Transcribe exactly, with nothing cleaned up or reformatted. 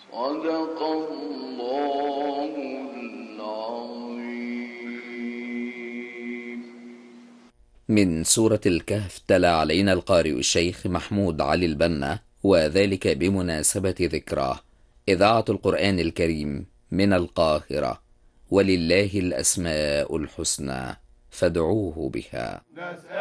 صدق الله العظيم. من سورة الكهف تلا علينا القارئ الشيخ محمود علي البنا، وذلك بمناسبة ذكراه. إذاعة القرآن الكريم من القاهرة. ولله الأسماء الحسنى فادعوه بها.